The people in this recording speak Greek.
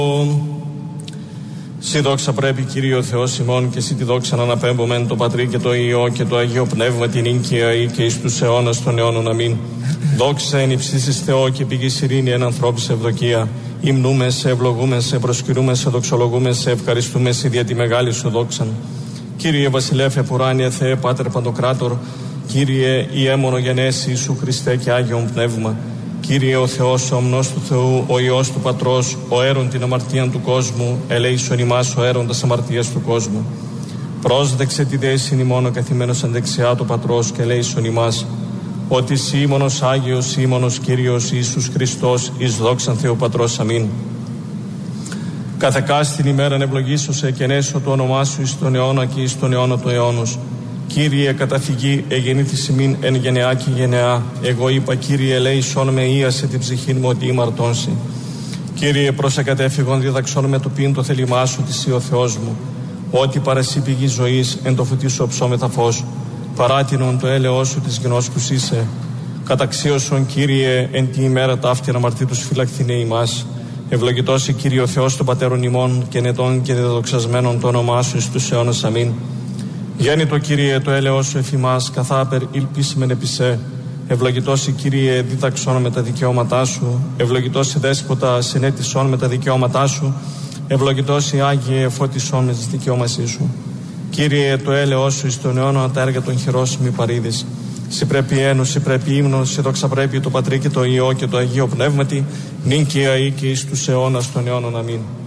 Συ δόξα πρέπει, Κύριε ο Θεός ημών, και συ τη δόξα να αναπέμπομεν το Πατρί και το Υιό και το Αγίο Πνεύμα την ίνκαια ή και εις τους αιώνας των αιώνων. Αμήν. Δόξα εν υψίστοις Θεό και πηγής ειρήνη εν ανθρώπης ευδοκία. Υμνούμε σε, ευλογούμε σε, προσκυρούμε σε, δοξολογούμε σε, ευχαριστούμε σε δια τη μεγάλη σου δόξαν. Κύριε Βασιλεύ επουράνιε Θεέ Πάτερ Παντοκράτορ, Κύριε Ιέμονο γενέσει Ιησού Χριστέ και Άγιον Πνεύμα. Κύριε ο Θεός, ο ομνός του Θεού, ο Υιός του Πατρός, ο αίρον την αμαρτία του κόσμου, ελέησον ημάς ο αίροντας αμαρτίας του κόσμου. Πρόσδεξε τη δέησιν ημών καθημένος εν δεξιά του Πατρός και ελέησον ημάς, ότι σήμωνος Άγιος, σήμωνος Κύριος Ιησούς Χριστός, εις δόξαν Θεού Πατρός. Αμήν. Καθεκάστην ημέραν ευλογήσωσε και ενέσω το όνομά σου εις τον αιώνα και εις τον αιώνα του αιώνος. Κύριε καταφυγή εγεννήθης ημίν εν γενεά και γενεά. Εγώ είπα, Κύριε ελέησον με, ίασε την ψυχήν μου ότι ημαρτώνσει. Κύριε προσεκατέφυγον διδαξόν με το πίν το θέλημά σου της ο Θεός μου. Ότι παρασύ πηγή ζωής εν το φωτί σου οψόμεθα φως. Παράτηνον το έλεος σου της γνώσκους είσαι. Καταξίωσον, Κύριε, εν τη ημέρα ταύτην αμαρτήτους φυλακτηνέ ημάς. Ευλογητός η Κύριε ο Θεός των πατέρων ημών και νετών και δεδοξασμένων το όνομά σου εις τους αιώνας. Αμήν. Γέννητο, Κύριε, το έλεος σου εφημάς, καθάπερ ήλπισμεν επισέ. Ευλογητός η Κύριε, δίδαξον με τα δικαιώματά σου. Ευλογητός η Δέσποτα, συνέτησον με τα δικαιώματά σου. Ευλογητός η Άγιε, φώτισον με τις δικαιώμασή σου. Κύριε, το έλεος σου εις τον αιώνα τα έργα των χειρών σου μη παρήδεις. Συ πρέπει ένος, συ πρέπει ύμνος, συ δόξα πρέπει το Πατρί και το Υιό και το Αγίο Πνεύματι, νυν και αεί και εις τους αιώνας των αιώνων. Αμήν.